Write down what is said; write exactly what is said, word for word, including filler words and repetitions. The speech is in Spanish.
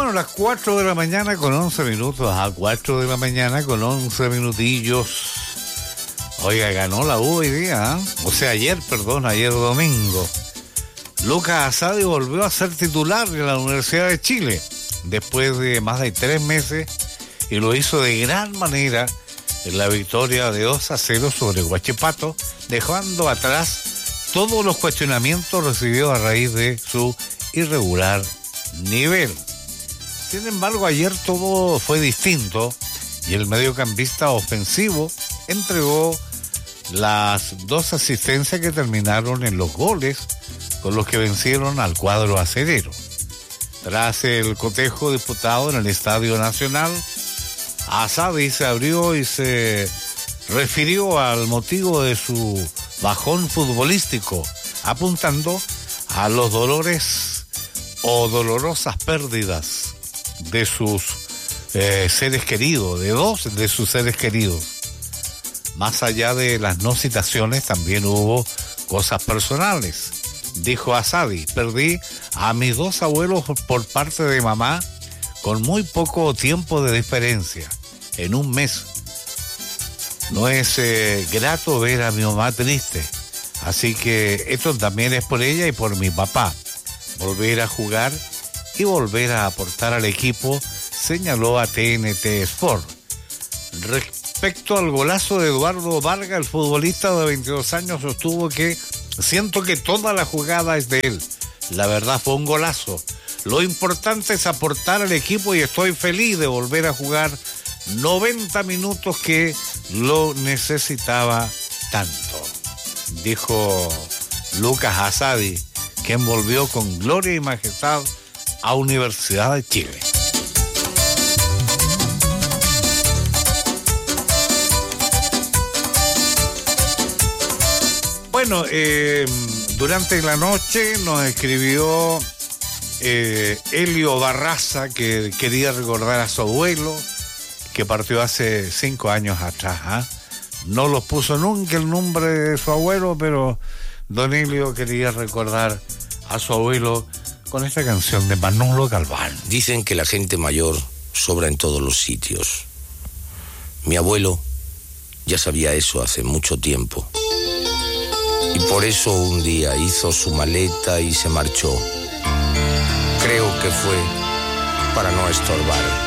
Bueno, las cuatro de la mañana con once minutos, a cuatro de la mañana con once minutillos. Oiga, ganó la U hoy día, ¿eh? O sea, ayer, perdón, ayer domingo. Lucas Asadi volvió a ser titular de la Universidad de Chile después de más de tres meses y lo hizo de gran manera en la victoria de dos a cero sobre Huachipato, dejando atrás todos los cuestionamientos recibidos a raíz de su irregular nivel. Sin embargo, ayer todo fue distinto y el mediocampista ofensivo entregó las dos asistencias que terminaron en los goles con los que vencieron al cuadro acerero. Tras el cotejo disputado en el Estadio Nacional, Asadi se abrió y se refirió al motivo de su bajón futbolístico, apuntando a los dolores o dolorosas pérdidas de sus eh, seres queridos, de dos de sus seres queridos. Más allá de las no citaciones, también hubo cosas personales. Dijo Asadi: perdí a mis dos abuelos por parte de mamá con muy poco tiempo de diferencia, en un mes. No es eh, grato ver a mi mamá triste, así que esto también es por ella y por mi papá. Volver a jugar y volver a aportar al equipo, señaló a T N T Sport. Respecto al golazo de Eduardo Vargas, el futbolista de veintidós años sostuvo que siento que toda la jugada es de él. La verdad fue un golazo. Lo importante es aportar al equipo y estoy feliz de volver a jugar noventa minutos que lo necesitaba tanto, dijo Lucas Asadi, quien volvió con gloria y majestad a Universidad de Chile. Bueno, eh, durante la noche nos escribió eh, Elio Barraza, que quería recordar a su abuelo, que partió hace cinco años atrás. ¿eh? No los puso nunca el nombre de su abuelo, pero don Elio quería recordar a su abuelo con esta canción de Manolo Galván. Dicen que la gente mayor sobra en todos los sitios. Mi abuelo ya sabía eso hace mucho tiempo. Y por eso un día hizo su maleta y se marchó. Creo que fue para no estorbar.